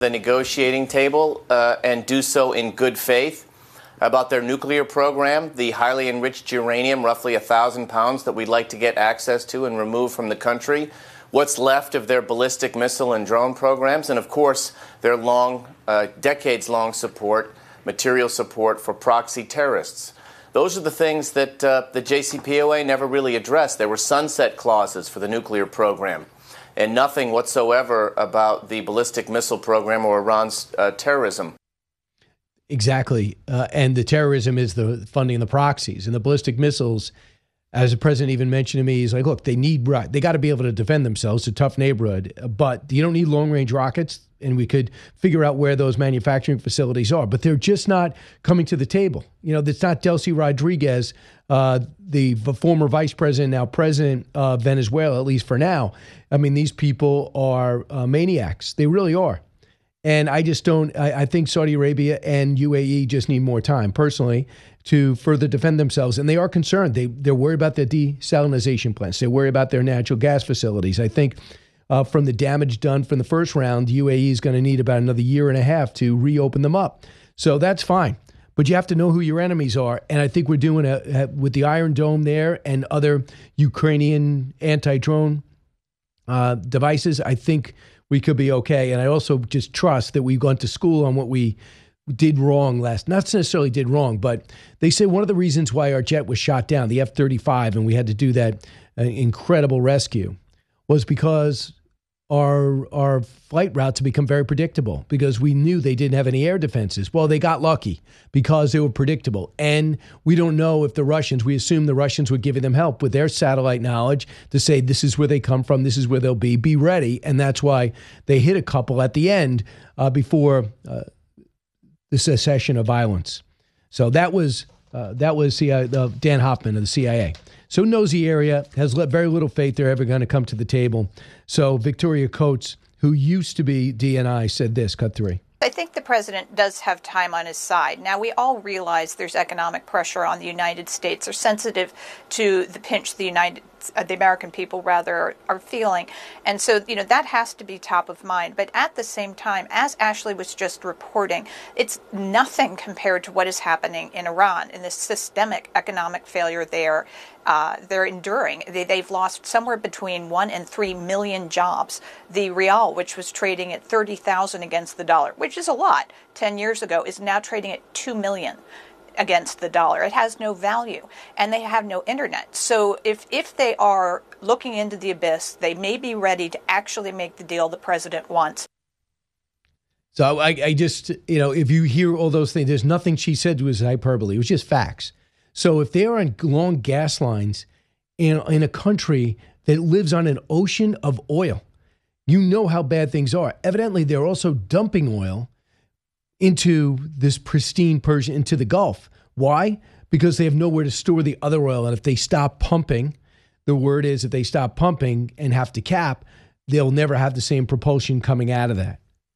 the negotiating table and do so in good faith about their nuclear program, the highly enriched uranium, roughly 1,000 pounds, that we'd like to get access to and remove from the country, what's left of their ballistic missile and drone programs, and of course their decades-long support, material support for proxy terrorists. Those are the things that the JCPOA never really addressed. There were sunset clauses for the nuclear program, and nothing whatsoever about the ballistic missile program or Iran's terrorism. Exactly. And the terrorism is the funding the proxies. And the ballistic missiles, as the president even mentioned to me, he's like, look, they got to be able to defend themselves. It's a tough neighborhood, but you don't need long-range rockets, and we could figure out where those manufacturing facilities are. But they're just not coming to the table. You know, it's not Delcy Rodriguez, the former vice president, now president of Venezuela, at least for now. I mean, these people are maniacs. They really are. And I just don't, I think Saudi Arabia and UAE just need more time, personally, to further defend themselves. And they are concerned. They're worried about their desalinization plants. They worry about their natural gas facilities. I think from the damage done from the first round, UAE is going to need about another year and a half to reopen them up. So that's fine. But you have to know who your enemies are. And I think we're doing with the Iron Dome there and other Ukrainian anti-drone devices, I think we could be okay. And I also just trust that we've gone to school on what we did wrong not necessarily did wrong, but they say one of the reasons why our jet was shot down, the F-35, and we had to do that incredible rescue, was because our flight routes have become very predictable because we knew they didn't have any air defenses. Well, they got lucky because they were predictable. And we don't know if we assume the Russians were giving them help with their satellite knowledge to say, this is where they come from, this is where they'll be ready. And that's why they hit a couple at the end before the cessation of violence. So that was Dan Hoffman of the CIA. So nosy area, has very little faith they're ever going to come to the table. So Victoria Coates, who used to be DNI, said this, cut 3. I think the president does have time on his side. Now, we all realize there's economic pressure on the United States. They're sensitive to the pinch the American people are feeling. And so, that has to be top of mind. But at the same time, as Ashley was just reporting, it's nothing compared to what is happening in Iran and the systemic economic failure they're enduring. They've lost somewhere between 1 and 3 million jobs. The rial, which was trading at 30,000 against the dollar, which is a lot 10 years ago, is now trading at 2 million against the dollar. It has no value, and they have no internet. So if they are looking into the abyss, they may be ready to actually make the deal the president wants. So I just, if you hear all those things, there's nothing she said was hyperbole. It was just facts. So if they're on long gas lines in a country that lives on an ocean of oil, you know how bad things are. Evidently, they're also dumping oil into this pristine Persian, into the Gulf. Why? Because they have nowhere to store the other oil. And if they stop pumping, the word is if they stop pumping and have to cap, they'll never have the same propulsion coming out of that.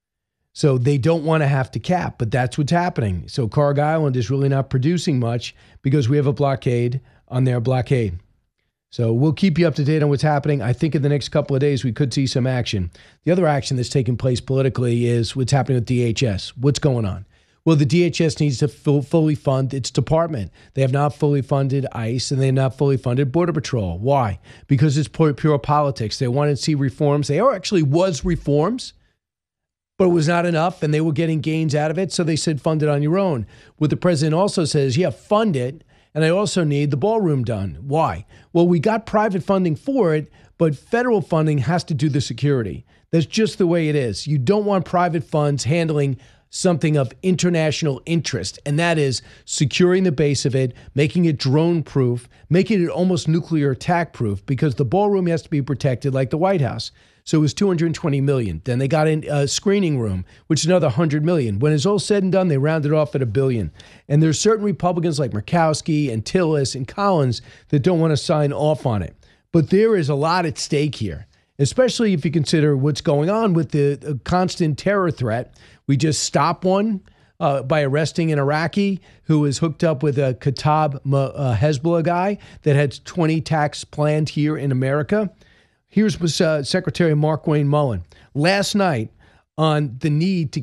So they don't want to have to cap, but that's what's happening. So Carg Island is really not producing much because we have a blockade on their blockade. So we'll keep you up to date on what's happening. I think in the next couple of days, we could see some action. The other action that's taking place politically is what's happening with DHS. What's going on? Well, the DHS needs to fully fund its department. They have not fully funded ICE, and they have not fully funded Border Patrol. Why? Because it's pure politics. They wanted to see reforms. There actually was reforms, but it was not enough, and they were getting gains out of it, so they said fund it on your own. What the president also says, yeah, fund it, and I also need the ballroom done. Why? Well, we got private funding for it, but federal funding has to do the security. That's just the way it is. You don't want private funds handling something of international interest, and that is securing the base of it, making it drone-proof, making it almost nuclear attack-proof, because the ballroom has to be protected like the White House. So it was $220 million. Then they got in a screening room, which is another $100 million. When it's all said and done, they rounded off at $1 billion. And there's certain Republicans like Murkowski and Tillis and Collins that don't want to sign off on it. But there is a lot at stake here, especially if you consider what's going on with the constant terror threat. We just stopped one by arresting an Iraqi who was hooked up with a Kataib Hezbollah guy that had 20 attacks planned here in America. Here's Secretary Mark Wayne Mullen. Last night, on the need to